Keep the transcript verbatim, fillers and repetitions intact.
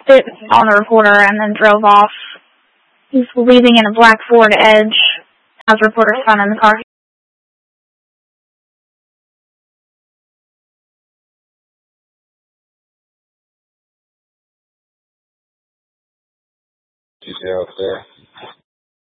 it on the reporter and then drove off. He's leaving in a black Ford Edge. Has reporters found in the car. Details there.